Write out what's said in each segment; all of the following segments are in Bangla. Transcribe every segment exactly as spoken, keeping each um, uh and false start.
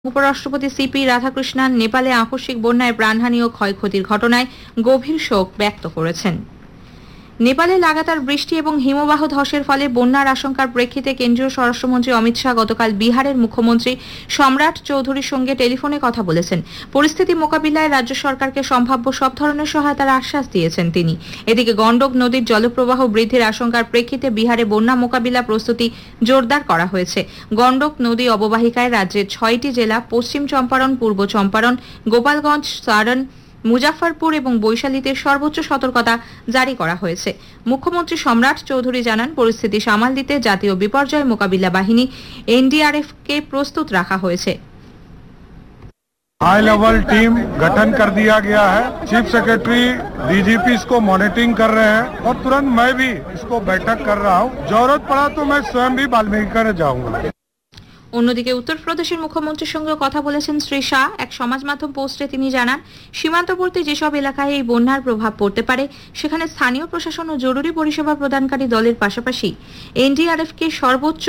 উপরাষ্ট্রপতি সিপি রাধাকৃষ্ণন নেপালে আকস্মিক বন্যায় প্রাণহানি ও ক্ষয়ক্ষতির ঘটনায় গভীর শোক ব্যক্ত করেছেন। নেপালে লাগাতার বৃষ্টি এবং হিমবাহ ধসের ফলে বন্যার আশঙ্কার প্রেক্ষিতে কেন্দ্রীয় স্বরাষ্ট্রমন্ত্রী অমিত শাহ গতকাল বিহারের মুখ্যমন্ত্রী সম্রাট চৌধুরীর সঙ্গে টেলিফোনে কথা বলেছেন। পরিস্থিতি মোকাবিলায় রাজ্য সরকারকে সম্ভাব্য সব ধরনের সহায়তার আশ্বাস দিয়েছেন তিনি। এদিকে গন্ডক নদীর জলপ্রবাহ বৃদ্ধির আশঙ্কার প্রেক্ষিতে বিহারে বন্যা মোকাবিলা প্রস্তুতি জোরদার করা হয়েছে। গন্ডক নদী অববাহিকায় রাজ্যের ছয়টি জেলা পশ্চিম চম্পারণ, পূর্ব চম্পারণ, গোপালগঞ্জ, সারন, মুজাফফরপুর এবং বৈশালীতে সর্বোচ্চ সতর্কতা জারি করা হয়েছে। মুখ্যমন্ত্রী সম্রাট চৌধুরী জানান, পরিস্থিতি সামাল দিতে জাতীয় বিপর্যয় মোকাবিলা বাহিনী এনডিআরএফ কে প্রস্তুত রাখা হয়েছে। हाई लेवल टीम गठन कर दिया गया है। चीफ सेक्रेटरी डीजीपी इसको मॉनिटरिंग कर रहे हैं और तुरंत मैं भी इसको बैठक कर रहा हूँ। जरूरत पड़ा तो मैं स्वयं भी वाल्मीकिनगर जाऊंगा। অন্যদিকে উত্তরপ্রদেশের মুখ্যমন্ত্রীর সঙ্গে কথা বলেছেন শ্রী শাহ। এক সমাজ মাধ্যম পোস্টে তিনি জানান, সীমান্তবর্তী যেসব এলাকায় এই বন্যার প্রভাব পড়তে পারে সেখানে স্থানীয় প্রশাসন ও জরুরি পরিষেবা প্রদানকারী দলের পাশাপাশি এনডিআরএফ কে সর্বোচ্চ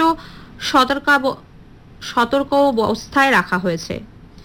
সতর্ক অবস্থায় রাখা হয়েছে।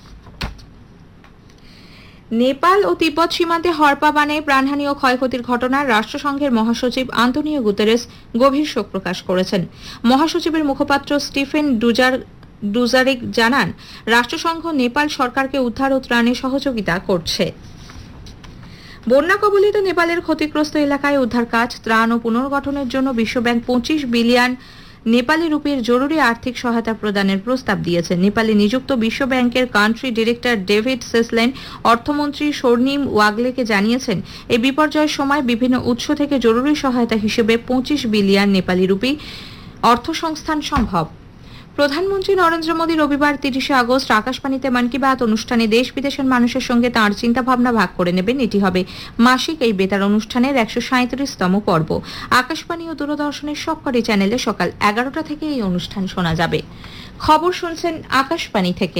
নেপাল ও তিব্বত সীমান্তে হরপা বানে প্রাণহানি ও ক্ষয়ক্ষতির ঘটনায় রাষ্ট্রসংঘের মহাসচিব আন্তোনিও গুতেরেস গভীর শোক প্রকাশ করেছেন। মহাসচিবের মুখপাত্র স্টিফেন ডুজার ডুজারিক জানান, রাষ্ট্রসংঘ নেপাল সরকারকে উদ্ধার ও ত্রাণে সহযোগিতা করছে। বন্যা কবলিত নেপালের ক্ষতিগ্রস্ত এলাকায় উদ্ধার কাজ, ত্রাণ ও পুনর্গঠনের জন্য বিশ্বব্যাংক পঁচিশ বিলিয়ন নেপালি রুপির জরুরি আর্থিক সহায়তা প্রদানের প্রস্তাব দিয়েছে। নেপালে নিযুক্ত বিশ্ব ব্যাংকের কান্ট্রি ডিরেক্টর ডেভিড সেসলেন অর্থমন্ত্রী স্বর্ণিম ওয়াগলেকে জানিয়েছেন, এই বিপর্যয়ের সময় বিভিন্ন উৎস থেকে জরুরি সহায়তা হিসেবে পঁচিশ বিলিয়ন নেপালি রুপি অর্থ সংস্থান সম্ভব। প্রধানমন্ত্রী নরেন্দ্র মোদী রবিবার তিরিশে আগস্ট আকাশবাণীতে মন কি বাত অনুষ্ঠানে দেশ বিদেশের মানুষের সঙ্গে তাঁর চিন্তাভাবনা ভাগ করে নেবেন। এটি হবে মাসিক এই বেতার অনুষ্ঠানের একশো সাঁত্রিশতম পর্ব। আকাশবাণী ও দূরদর্শনের সবকটি চ্যানেলে সকাল এগারোটা থেকে এই অনুষ্ঠান শোনা যাবে। খবর শুনছেন আকাশবাণী থেকে।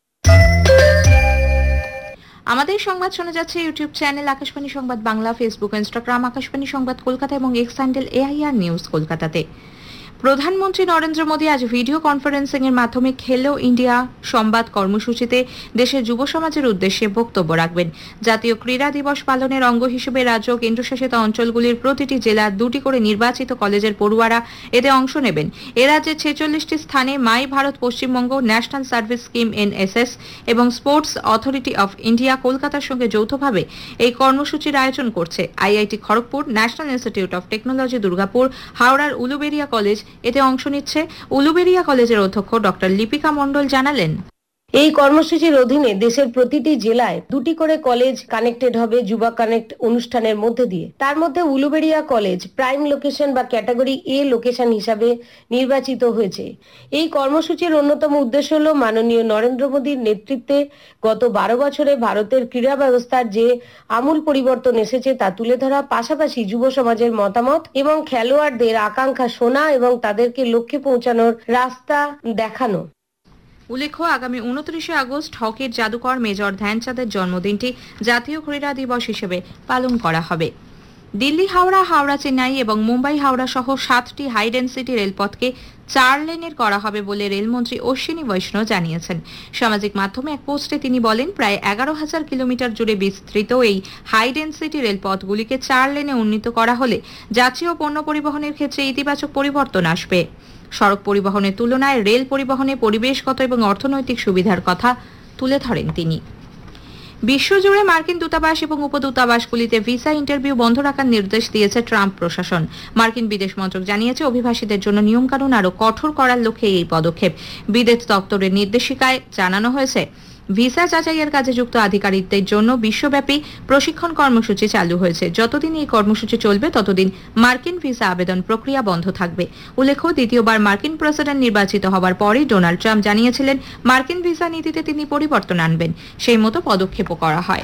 আমাদের সংবাদ শোনা যাচ্ছে ইউটিউব চ্যানেল আকাশবাণী সংবাদ বাংলা, ফেসবুক, ইনস্টাগ্রাম আকাশবাণী সংবাদ কলকাতা এবং এক্স হ্যান্ডেল এআইআর নিউজ কলকাতাতে। প্রধানমন্ত্রী নরেন্দ্র মোদী আজ ভিডিও কনফারেন্সিং এর মাধ্যমে খেলো ইন্ডিয়া সংবাদ কর্মসূচিতে দেশের যুব সমাজের উদ্দেশ্যে বক্তব্য রাখবেন। জাতীয় ক্রীড়া দিবস পালনের অঙ্গ হিসেবে রাজ্য ও কেন্দ্রশাসিত অঞ্চলগুলির প্রতিটি জেলার দুটি করে নির্বাচিত কলেজের পড়ুয়ারা এতে অংশ নেবেন। এ রাজ্যে ছেচল্লিশটি স্থানে মাই Bharat Paschimbanga, national service scheme NSS এবং স্পোর্টস অথরিটি অফ ইন্ডিয়া কলকাতার সঙ্গে যৌথভাবে এই কর্মসূচির আয়োজন করছে। IIT Kharagpur, national institute of technology Durgapur, হাওড়ার উলুবেড়িয়া কলেজ এতে অংশ নিচ্ছে। উলুবেড়িয়া কলেজের অধ্যক্ষ ডক্টর লিপিকা মণ্ডল জানালেন, এই কর্মসূচির অধীনে দেশের প্রতিটি জেলায় দুটি করে কলেজ কানেক্টেড হবে যুবা কানেক্ট অনুষ্ঠানের মধ্যে দিয়ে। তার মধ্যে উলুবেড়িয়া কলেজ প্রাইম লোকেশন বা ক্যাটাগরি এ লোকেশন হিসাবে নির্বাচিত হয়েছে। এই কর্মসূচির অন্যতম উদ্দেশ্য হল মাননীয় নরেন্দ্র মোদীর নেতৃত্বে গত বারো বছরে ভারতের ক্রীড়া ব্যবস্থার যে আমূল পরিবর্তন এসেছে তা তুলে ধরা, পাশাপাশি যুব সমাজের মতামত এবং খেলোয়াড়দের আকাঙ্ক্ষা শোনা এবং তাদেরকে লক্ষ্যে পৌঁছানোর রাস্তা দেখানো। উল্লেখ্য, আগামী উনত্রিশে আগস্ট হকির জাদুকর মেজর ধ্যানচাঁদের জন্মদিনটি জাতীয় ক্রীড়া দিবস হিসেবে পালন করা হবে। দিল্লি হাওড়া, হাওড়া চেন্নাই এবং মুম্বাই হাওড়া সহ সাতটি হাই ডেন্সিটি রেলপথকে চার লেনের করা হবে বলে রেলমন্ত্রী অশ্বিনী বৈষ্ণব জানিয়েছেন। সামাজিক মাধ্যমে এক পোস্টে তিনি বলেন, প্রায় এগারো হাজার কিলোমিটার জুড়ে বিস্তৃত এই হাই ডেন্সিটি রেলপথগুলিকে চার লেনে উন্নীত করা হলে যাত্রী ও পণ্য পরিবহনের ক্ষেত্রে ইতিবাচক পরিবর্তন আসবে। সড়ক পরিবহনের তুলনায় রেল পরিবহনে পরিবেশগত এবং অর্থনৈতিক সুবিধার কথা তুলে ধরেন তিনি। বিশ্বজুড়ে মার্কিন দূতাবাস এবং উপদূতাবাসগুলিতে ভিসা ইন্টারভিউ বন্ধ রাখার নির্দেশ দিয়েছে ট্রাম্প প্রশাসন। মার্কিন বিদেশ মন্ত্রক জানিয়েছে, অভিবাসীদের জন্য নিয়মকানুন আরও কঠোর করার লক্ষ্যে এই পদক্ষেপ। বিদেশ দপ্তরের নির্দেশিকায় জানানো হয়েছে, ভিসা যাচাইয়ের কাজে যুক্ত আধিকারিকদের জন্য বিশ্বব্যাপী প্রশিক্ষণ কর্মসূচি চালু হয়েছে। যতদিন এই কর্মসূচি চলবে ততদিন মার্কিন ভিসা আবেদন প্রক্রিয়া বন্ধ থাকবে। উল্লেখ্য, দ্বিতীয়বার মার্কিন প্রেসিডেন্ট নির্বাচিত হওয়ার পরই ডোনাল্ড ট্রাম্প জানিয়েছিলেন, মার্কিন ভিসা নীতিতে তিনি পরিবর্তন আনবেন। সেই মতো পদক্ষেপও করা হয়।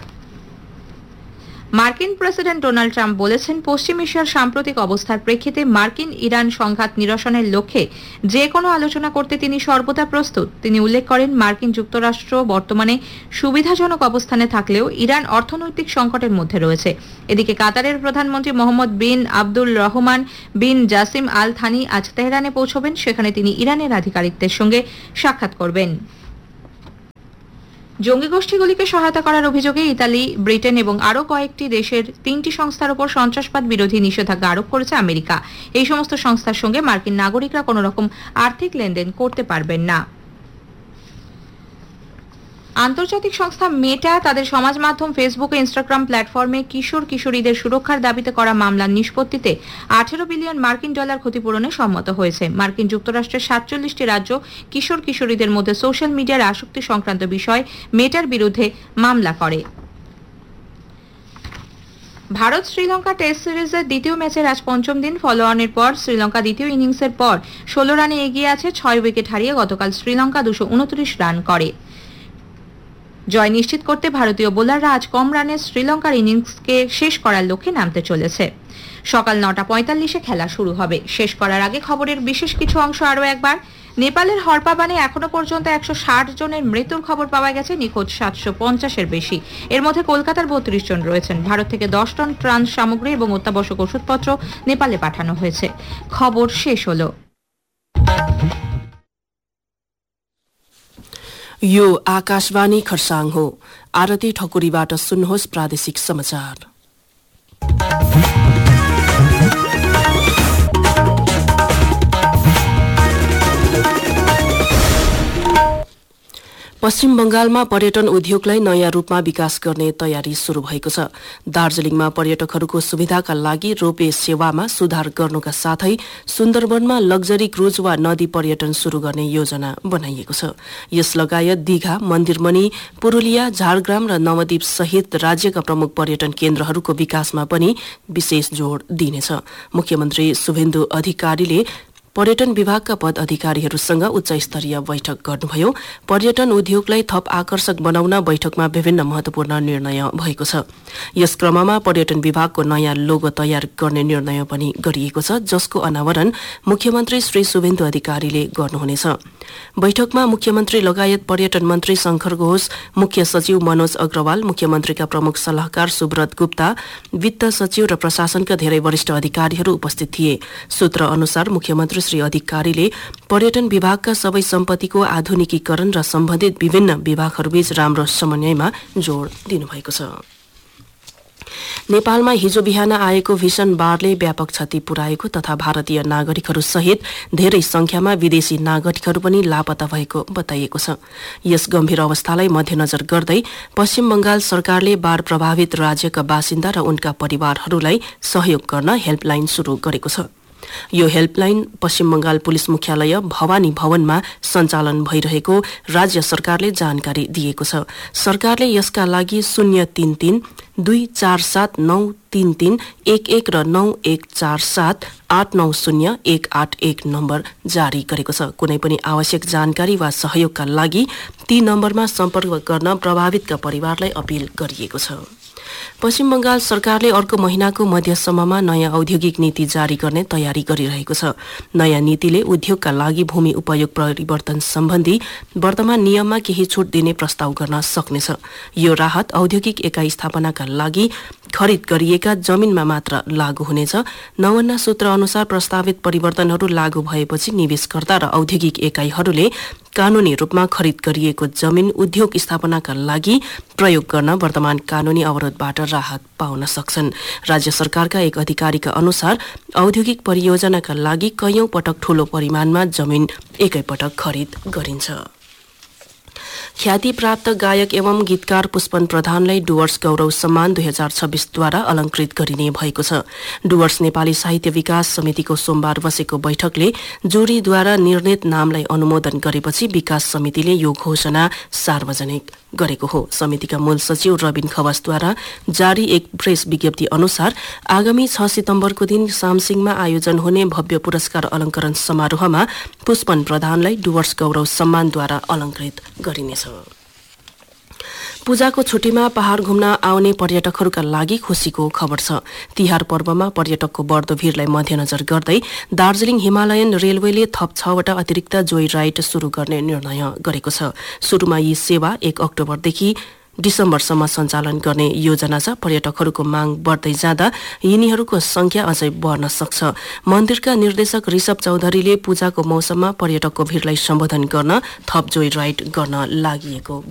মার্কিন প্রেসিডেন্ট ডোনাল্ড ট্রাম্প বলেছেন, পশ্চিম এশিয়ার সাম্প্রতিক অবস্থার প্রেক্ষিতে মার্কিন ইরান সংঘাত নিরসনের লক্ষ্যে যে কোনো আলোচনা করতে তিনি সর্বদা প্রস্তুত। তিনি উল্লেখ করেন, মার্কিন যুক্তরাষ্ট্র বর্তমানে সুবিধাজনক অবস্থানে থাকলেও ইরান অর্থনৈতিক সংকটের মধ্যে রয়েছে। এদিকে কাতারের প্রধানমন্ত্রী মোহাম্মদ বিন আব্দুল রহমান বিন জাসিম আল থানি আজ তেহরানে পৌঁছবেন। সেখানে তিনি ইরানের আধিকারিকদের সঙ্গে সাক্ষাৎ করবেন। জঙ্গি গোষ্ঠীগুলিকে সহায়তা করার অভিযোগে ইতালি, ব্রিটেন এবং আরও কয়েকটি দেশের তিনটি সংস্থার উপর সন্ত্রাসবাদ বিরোধী নিষেধাজ্ঞা আরোপ করেছে আমেরিকা। এই সমস্ত সংস্থার সঙ্গে মার্কিন নাগরিকরা কোনো রকম আর্থিক লেনদেন করতে পারবেন না। আন্তর্জাতিক সংস্থা মেটা তাদের সমাজ মাধ্যম ফেসবুক ও ইনস্টাগ্রাম প্ল্যাটফর্মে কিশোর কিশোরীদের সুরক্ষার দাবিতে করা মামলার নিষ্পত্তিতে আঠেরো বিলিয়ন মার্কিন ডলার ক্ষতিপূরণে সম্মত হয়েছে। মার্কিন যুক্তরাষ্ট্রের সাতচল্লিশটি রাজ্য কিশোর কিশোরীদের মধ্যে সোশ্যাল মিডিয়ার আসক্তি সংক্রান্ত বিষয় মেটার বিরুদ্ধে মামলা করে। ভারত শ্রীলঙ্কা টেস্ট সিরিজের দ্বিতীয় ম্যাচের আজ পঞ্চম দিন ফলোঅনের পর শ্রীলঙ্কা দ্বিতীয় ইনিংসের পর ষোলো রানে এগিয়ে আছে। ছয় উইকেট হারিয়ে গতকাল শ্রীলঙ্কা দুশো উনত্রিশ রান করে। জয় নিশ্চিত করতে ভারতীয় বোলাররা আজ কম রানে শ্রীলঙ্কার ইনিংসকে শেষ করার লক্ষ্যে নামতে চলেছে। সকাল নটা পঁয়তাল্লিশে খেলা শুরু হবে। শেষ করার আগে খবরের বিশেষ কিছু অংশ আরও একবার। নেপালের হরপাবানে এখনো পর্যন্ত একশো ষাট জনের মৃত্যুর খবর পাওয়া গেছে, নিখোঁজ সাতশো পঞ্চাশের বেশি। এর মধ্যে কলকাতার বত্রিশ জন রয়েছেন। ভারত থেকে দশ টন ত্রাণ সামগ্রী এবং অত্যাবশ্যক ওষুধপত্র নেপালে পাঠানো হয়েছে। খবর শেষ হলো। यो आकाशवाणी खरसाङ हो। आरती ठकुरीबाट सुन्नुहोस् प्रादेशिक समाचार। पश्चिम बंगालमा पर्यटन उद्योगलाई नयाँ रूपमा विकास गर्ने तयारी शुरू भएको छ। दार्जीलिङमा पर्यटकहरूको सुविधाका लागि रोपवे सेवामा सुधार गर्नुका साथै सुन्दरवनमा लग्जरी क्रूज वा नदी पर्यटन शुरू गर्ने योजना बनाइएको छ। यस लगायत दीघा, मन्दिरमणि, पुरुलिया, झारग्राम र नवद्वीप सहित राज्यका प्रमुख पर्यटन केन्द्रहरूको विकासमा पनि विशेष जोड़ दिइनेछ। मुख्यमन्त्री शुभेन्दु अधिकारीले पर्यटन विभागका पद अधिकारीहरूसँग उच्च स्तरीय बैठक गर्नुभयो। पर्यटन उद्योगलाई थप आकर्षक बनाउन बैठकमा विभिन्न महत्वपूर्ण निर्णय भएको छ। यस क्रममा पर्यटन विभागको नयाँ लोगो तयार गर्ने निर्णय पनि गरिएको छ, जसको अनावरण मुख्यमन्त्री श्री शुभेन्दु अधिकारीले गर्नुहुनेछ। बैठकमा मुख्यमन्त्री लगायत पर्यटन मन्त्री शंकर घोष, मुख्य सचिव मनोज अग्रवाल, मुख्यमन्त्रीका प्रमुख सल्लाहकार सुब्रत गुप्ता, वित्त सचिव र प्रशासनका धेरै वरिष्ठ अधिकारीहरू उपस्थित थिए। सूत्र अनुसार मुख्यमन्त्री श्री अधिकारीले पर्यटन विभागका सबै सम्पत्तिको आधुनिकीकरण र सम्बन्धित विभिन्न विभागहरूबीच राम्रो समन्वयमा जोड़ दिनुभएको छ। नेपालमा हिजो बिहान आएको भीषण बाढ़ले व्यापक क्षति पुर्याएको तथा भारतीय नागरिकहरू सहित धेरै संख्यामा विदेशी नागरिकहरू पनि लापता भएको बताइएको छ। यस गम्भीर अवस्थालाई मध्यनजर गर्दै पश्चिम बंगाल सरकारले बाढ़ प्रभावित राज्यका बासिन्दा र उनका परिवारहरूलाई सहयोग गर्न हेल्पलाइन शुरू गरेको छ। यो हेल्पलाइन पश्चिम बंगाल पुलिस मुख्यालय भवानी भवनमा सञ्चालन भइरहेको राज्य सरकारले जानकारी दिएको छ। सरकारले यसका लागि शून्य तीन तीन दुई चार सात नौ तीन तीन एक एक र नौ एक चार सात आठ नौ शून्य एक आठ एक नम्बर जारी गरेको छ। कुनै पनि आवश्यक जानकारी वा सहयोगका लागि ती नम्बरमा सम्पर्क गर्न प्रभावितका परिवारलाई अपील गरिएको छ। पश्चिम बंगाल सरकारले अर्को महिनाको मध्यसम्ममा नयाँ औद्योगिक नीति जारी गर्ने तयारी गरिरहेको छ। नयाँ नीतिले उद्योगका लागि भूमि उपयोग परिवर्तन सम्बन्धी वर्तमान नियममा केही छुट दिने प्रस्ताव गर्न सक्नेछ। यो राहत औद्योगिक एकाइ स्थापनाका लागि खरिद गरिएका जमिनमा मात्र लागू हुनेछ। नवन्ना सूत्र अनुसार प्रस्तावित परिवर्तनहरू लागू भएपछि निवेशकर्ता र औद्योगिक एकाइहरूले कानूनी रूपमा खरिद गरिएको जमिन उद्योग स्थापनाका लागि प्रयोग गर्न वर्तमान कानूनी अवरोधबाट राहत पाउन सक्छन्। राज्य सरकारका एक अधिकारीका अनुसार औद्योगिक परियोजनाका लागि कैयौं पटक ठूलो परिमाणमा जमिन एकैपटक खरिद गरिन्छ। ख्याति प्राप्त गायक एवं गीतकार पुष्पन प्रधानलाई डुवर्स गौरव सम्मान दुई हजार छब्बीसद्वारा अलंकृत गरिने भएको छ। डुवर्स नेपाली साहित्य विकास समितिको सोमबार बसेको बैठकले जुरीद्वारा निर्णीत नामलाई अनुमोदन गरेपछि विकास समितिले यो घोषणा सार्वजनिक गरेको हो। समितिका मूल सचिव रबिन खवासद्वारा जारी एक प्रेस विज्ञप्ति अनुसार आगामी छ सितम्बरको दिन सामसिङमा आयोजन हुने भव्य पुरस्कार अलंकरण समारोहमा पुष्पन प्रधानलाई डुवर्स गौरव सम्मानद्वारा अलंकृत गरिनेछ। पूजाको छुट्टीमा पहाड़ घुम्न आउने पर्यटकहरूका लागि खुशीको खबर छ। तिहार पर्वमा पर्यटकको बढ्दो भीड़लाई मध्यनजर गर्दै दार्जीलिङ हिमालयन रेलवेले थप छवटा अतिरिक्त जोई राइड शुरू गर्ने निर्णय गरेको छ। शुरूमा यी सेवा एक अक्टोबरदेखि डिसेम्बरसम्म सञ्चालन गर्ने योजना छ। पर्यटकहरूको माग बढ्दै जाँदा यिनीहरूको संख्या अझै बढ्न सक्छ। मन्दिरका निर्देशक ऋषभ चौधरीले पूजाको मौसममा पर्यटकको भीड़लाई सम्बोधन गर्न थप जोई राइड गर्न लागि